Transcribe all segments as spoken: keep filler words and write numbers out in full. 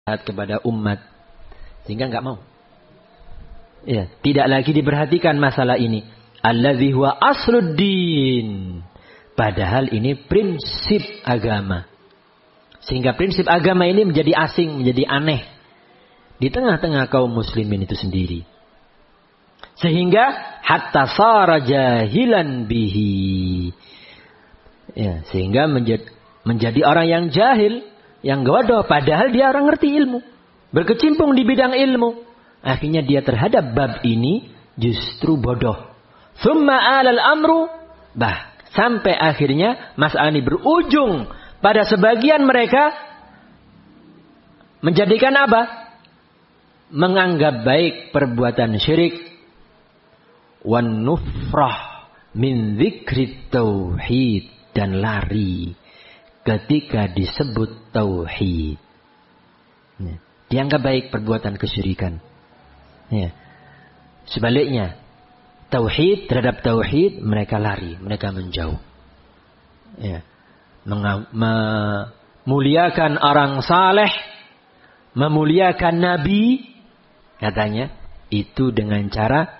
kepada umat. Sehingga enggak mau. Ya, tidak lagi diperhatikan masalah ini. Alladzi huwa asluddin. Padahal ini prinsip agama. Sehingga prinsip agama ini menjadi asing, menjadi aneh. Di tengah-tengah kaum muslimin itu sendiri. Sehingga hatta sara jahilan bihi. Ya, sehingga menjadi, menjadi orang yang jahil, yang bodoh. Padahal dia orang ngerti ilmu. Berkecimpung di bidang ilmu. Akhirnya dia terhadap bab ini justru bodoh. Thumma alal amru. Bah, sampai akhirnya masalah ini berujung pada sebagian mereka menjadikan apa? Menganggap baik perbuatan syirik. Wan nufrah min dzikri tauhid. Dan lari ketika disebut tauhid. Dianggap baik perbuatan kesyirikan. Ya. Sebaliknya, tauhid terhadap tauhid mereka lari, mereka menjauh. Ya. Memuliakan orang saleh, memuliakan nabi, katanya itu dengan cara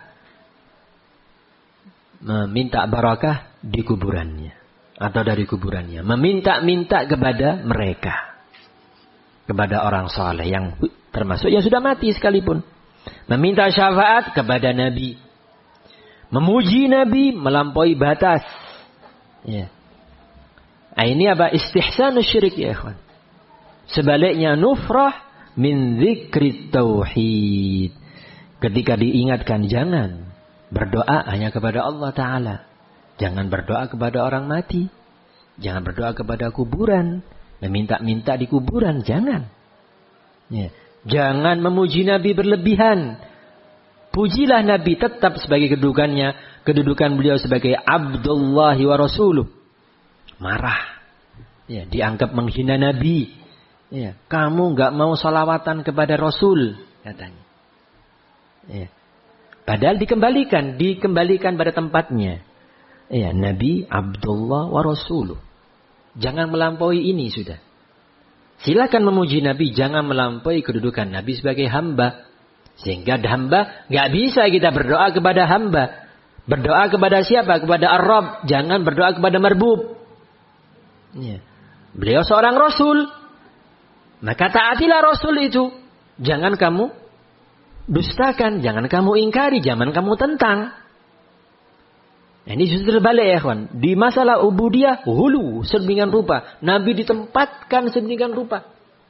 meminta barakah di kuburannya atau dari kuburannya, meminta-minta kepada mereka, kepada orang saleh yang termasuk yang sudah mati sekalipun. Meminta syafaat kepada Nabi. Memuji Nabi melampaui batas. Ya. Nah, ini apa? Istihsanus syirik ya ikhwan. Sebaliknya nufrah min dzikri tauhid. Ketika diingatkan jangan berdoa hanya kepada Allah Ta'ala. Jangan berdoa kepada orang mati. Jangan berdoa kepada kuburan. Meminta-minta di kuburan. Jangan. Ya. Jangan memuji Nabi berlebihan. Pujilah Nabi tetap sebagai kedudukannya. Kedudukan beliau sebagai Abdullahi wa Rasuluh. Marah. Ya, dianggap menghina Nabi. Ya, kamu enggak mau salawatan kepada Rasul. Katanya. Ya. Padahal dikembalikan. Dikembalikan pada tempatnya. Ya, Nabi Abdullah wa Rasuluh. Jangan melampaui ini sudah. Silakan memuji Nabi, jangan melampaui kedudukan Nabi sebagai hamba. Sehingga hamba, nggak bisa kita berdoa kepada hamba. Berdoa kepada siapa? Kepada Ar-Rabb. Jangan berdoa kepada marbub. Ya. Beliau seorang Rasul. Maka taatilah Rasul itu. Jangan kamu dustakan, jangan kamu ingkari, jangan kamu tentang. Nah, ini justru terbalik ya kawan. Di masalah ubudiyah, hulu, sedemikian rupa. Nabi ditempatkan sedemikian rupa.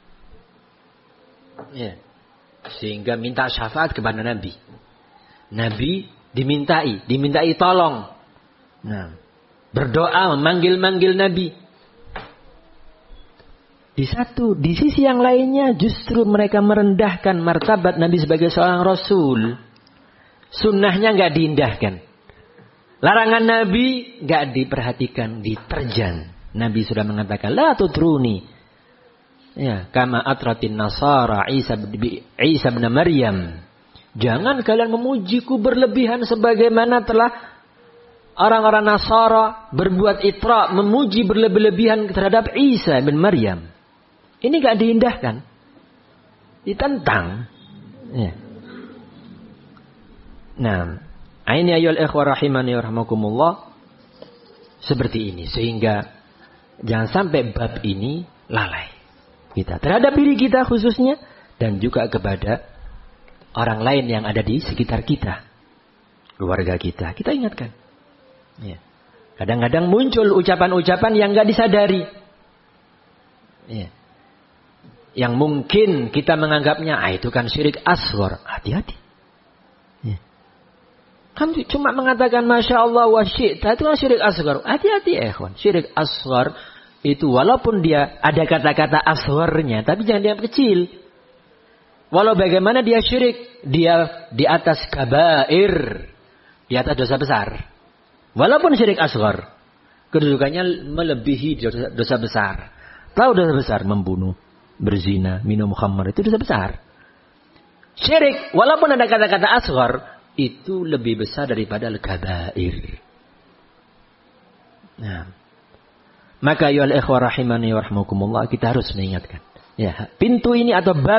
Ya. Sehingga minta syafaat kepada Nabi. Nabi dimintai, dimintai tolong. Nah, berdoa, memanggil-manggil Nabi. Di satu, di sisi yang lainnya justru mereka merendahkan martabat Nabi sebagai seorang Rasul. Sunnahnya nggak diindahkan. Larangan Nabi gak diperhatikan, diterjang. Nabi sudah mengatakan, la tutruni. Ya, kama atratin nasara Isa Isa bin Maryam. Jangan kalian memujiku berlebihan sebagaimana telah orang-orang Nasara berbuat itra, memuji berlebih-lebihan terhadap Isa bin Maryam. Ini gak diindahkan. Ditentang. Ya. Nah, Aini ayyul ikhwah rahimani warahmakumullah. Seperti ini. Sehingga jangan sampai bab ini lalai. Kita terhadap diri kita khususnya. Dan juga kepada orang lain yang ada di sekitar kita. Keluarga kita. Kita ingatkan. Ya. Kadang-kadang muncul ucapan-ucapan yang gak disadari. Ya. Yang mungkin kita menganggapnya, ah itu kan syirik asghar. Hati-hati. Kan cuma mengatakan Masya Allah wa syi'ta, itu kan syirik asghar. Hati-hati ya ikhwan. Syirik asghar itu walaupun dia ada kata-kata asgharnya, tapi jangan dianggap kecil. Walau bagaimana dia syirik, dia di atas kabair, di atas dosa besar. Walaupun syirik asghar, kedudukannya melebihi dosa, dosa besar. Tahu dosa besar? Membunuh, berzina, minum khamr, itu dosa besar. Syirik, walaupun ada kata-kata asghar, itu lebih besar daripada al-kabair. Nah, maka ya al-ikhwah rahimani wa rahmakumullah, kita harus mengingatkan. Ya, pintu ini atau bab